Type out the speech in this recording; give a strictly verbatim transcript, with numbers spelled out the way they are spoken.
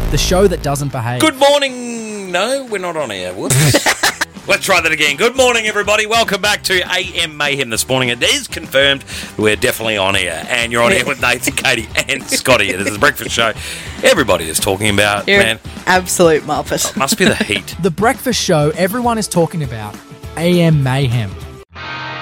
the show that doesn't behave. Good morning. No, we're not on air. Whoops. Let's try that again. Good morning, everybody. Welcome back to A M Mayhem this morning. It is confirmed we're definitely on air, and you're on air with Nathan, Katie, and Scotty. This is the breakfast show everybody is talking about, You're man. an absolute muppet. It must be the heat. The breakfast show everyone is talking about. A M Mayhem.